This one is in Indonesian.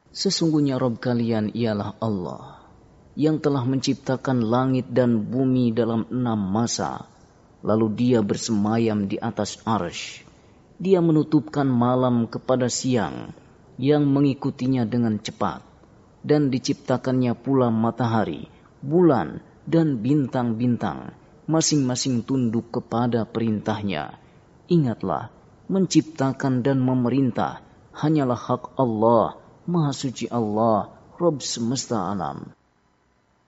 Sesungguhnya Rabb kalian ialah Allah yang telah menciptakan langit dan bumi dalam 6 masa. Lalu Dia bersemayam di atas arsy. Dia menutupkan malam kepada siang yang mengikutinya dengan cepat. Dan diciptakannya pula matahari, bulan, dan bintang-bintang, masing-masing tunduk kepada perintahnya. Ingatlah, menciptakan dan memerintah hanyalah hak Allah, Maha Suci Allah, Rabb semesta alam.